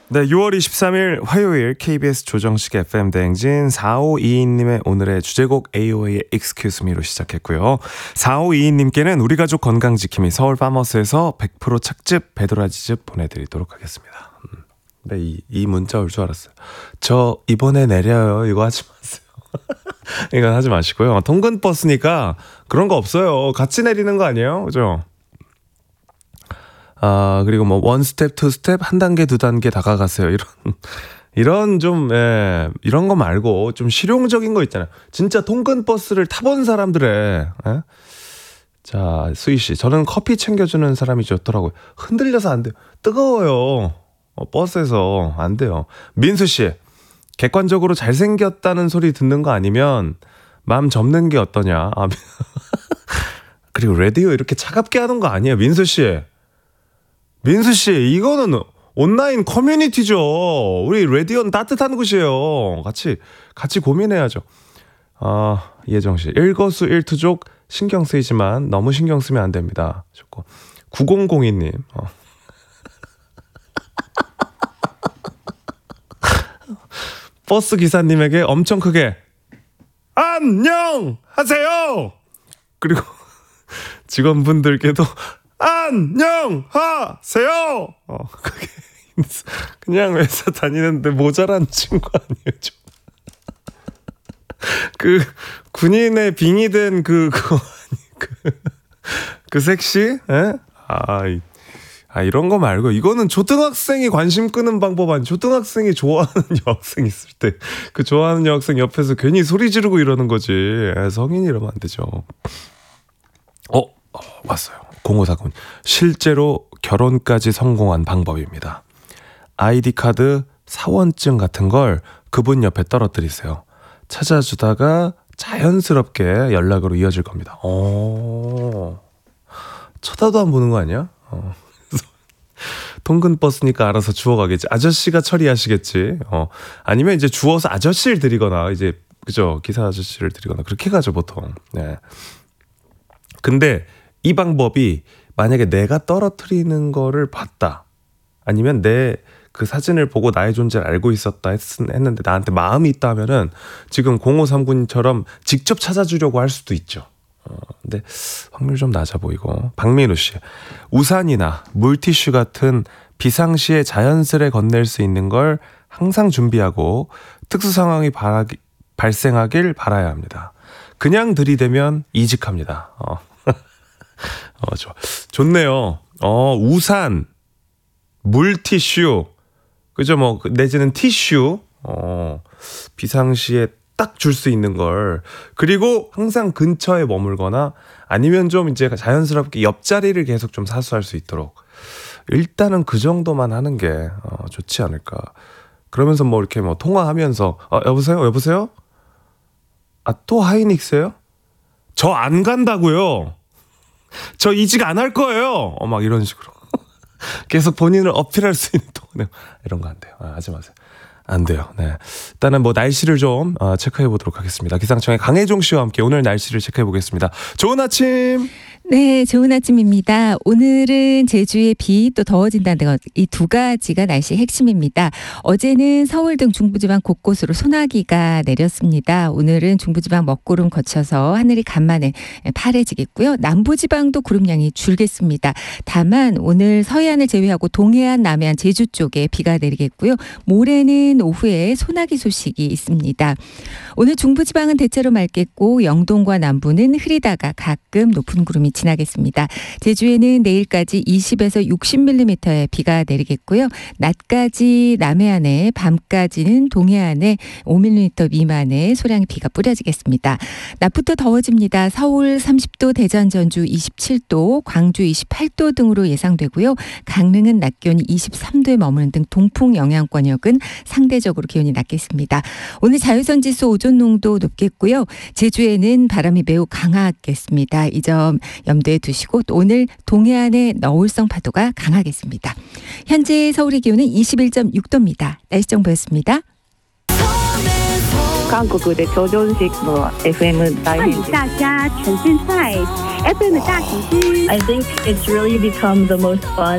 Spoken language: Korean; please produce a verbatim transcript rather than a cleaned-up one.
네, 유월 이십삼일 화요일 케이비에스 조정식 에프엠 대행진 사오이이님의 오늘의 주제곡 에이오에이의 Excuse Me로 시작했고요. 사오이이님께는 우리 가족 건강지킴이 서울파머스에서 백 퍼센트 착즙 배도라지즙 보내드리도록 하겠습니다. 음, 네, 이, 이 문자 올 줄 알았어요. 저 이번에 내려요. 이거 하지 마세요. 이건 하지 마시고요. 통근 버스니까 그런 거 없어요. 같이 내리는 거 아니에요? 그죠? 아, 그리고 뭐, 원 스텝, 투 스텝, 한 단계, 두 단계 다가가세요. 이런, 이런 좀, 예, 이런 거 말고 좀 실용적인 거 있잖아요. 진짜 통근 버스를 타본 사람들의, 예? 자, 수희 씨. 저는 커피 챙겨주는 사람이 좋더라고요. 흔들려서 안 돼요. 뜨거워요. 어, 버스에서. 안 돼요. 민수 씨. 객관적으로 잘생겼다는 소리 듣는 거 아니면 마음 접는 게 어떠냐. 아, 그리고 라디오 이렇게 차갑게 하는 거 아니에요. 민수 씨. 민수 씨, 이거는 온라인 커뮤니티죠. 우리 라디오는 따뜻한 곳이에요. 같이 같이 고민해야죠. 아, 예정 씨, 일거수일투족 신경 쓰이지만 너무 신경 쓰면 안 됩니다. 좋고 구공공이님. 어. 버스 기사님에게 엄청 크게 안녕하세요. 그리고 직원분들께도 안녕하세요. 어, 그게 그냥 회사 다니는데 모자란 친구 아니에요, 좀. 그 군인의 빙의 된 그 그거 아니 그, 그 섹시? 에? 아, 이, 아 이런 거 말고 이거는 초등학생이 관심 끄는 방법 아니. 초등학생이 좋아하는 여학생 있을 때 그 좋아하는 여학생 옆에서 괜히 소리 지르고 이러는 거지. 에, 성인이 이러면 안 되죠. 어, 어 왔어요. 공오사공 실제로 결혼까지 성공한 방법입니다. 아이디 카드 사원증 같은 걸 그분 옆에 떨어뜨리세요. 찾아주다가 자연스럽게 연락으로 이어질 겁니다. 오, 쳐다도 안 보는 거 아니야? 어. 통근 버스니까 알아서 주워가겠지. 아저씨가 처리하시겠지. 어. 아니면 이제 주워서 아저씨를 드리거나 이제 그죠, 기사 아저씨를 드리거나 그렇게 가죠 보통. 네. 근데 이 방법이 만약에 내가 떨어뜨리는 거를 봤다. 아니면 내 그 사진을 보고 나의 존재를 알고 있었다 했, 했는데 나한테 마음이 있다 하면은 지금 공오삼구님처럼 직접 찾아주려고 할 수도 있죠. 어, 근데 확률 좀 낮아 보이고. 박민우 씨. 우산이나 물티슈 같은 비상시에 자연스레 건넬 수 있는 걸 항상 준비하고 특수 상황이 바라기, 발생하길 바라야 합니다. 그냥 들이대면 이직합니다. 어. 어, 좋아. 좋네요. 어, 우산, 물티슈, 그죠? 뭐, 내지는 티슈, 어, 비상시에 딱 줄 수 있는 걸. 그리고 항상 근처에 머물거나 아니면 좀 이제 자연스럽게 옆자리를 계속 좀 사수할 수 있도록. 일단은 그 정도만 하는 게, 어, 좋지 않을까. 그러면서 뭐 이렇게 뭐 통화하면서, 어, 여보세요? 여보세요? 아, 또 하이닉스예요? 저 안 간다고요? 저 이직 안 할 거예요. 어, 막 이런 식으로 계속 본인을 어필할 수 있는 동안 이런 거 안 돼요. 아, 하지 마세요. 안 돼요. 네. 일단은 뭐 날씨를 좀 어, 체크해 보도록 하겠습니다. 기상청의 강혜종 씨와 함께 오늘 날씨를 체크해 보겠습니다. 좋은 아침. 네, 좋은 아침입니다. 오늘은 제주에 비 또 더워진다는 것, 이 두 가지가 날씨의 핵심입니다. 어제는 서울 등 중부지방 곳곳으로 소나기가 내렸습니다. 오늘은 중부지방 먹구름 거쳐서 하늘이 간만에 파래지겠고요. 남부지방도 구름량이 줄겠습니다. 다만 오늘 서해안을 제외하고 동해안, 남해안, 제주 쪽에 비가 내리겠고요. 모레는 오후에 소나기 소식이 있습니다. 오늘 중부지방은 대체로 맑겠고 영동과 남부는 흐리다가 가끔 높은 구름이 지나겠습니다. 제주에는 내일까지 이십에서 육십 밀리미터의 비가 내리겠고요. 낮까지 남해안에, 밤까지는 동해안에 오 밀리미터 미만의 소량의 비가 뿌려지겠습니다. 낮부터 더워집니다. 서울 삼십 도, 대전, 전주 이십칠 도, 광주 이십팔 도 등으로 예상되고요. 강릉은 낮 기온이 이십삼 도에 머무는 등 동풍 영향권역은 상대적으로 기온이 낮겠습니다. 오늘 자외선 지수 오존 농도 높겠고요. 제주에는 바람이 매우 강하겠습니다. 이 점 염두에 두시고 또 오늘 동해안의 너울성 파도가 강하겠습니다. 현재 서울의 기온은 이십일 점 육 도입니다. 날씨 정보였습니다. 한국의 조정식 뭐 에프엠 다이행. 大家沉浸在 에프엠大型 I think it's really become the most fun.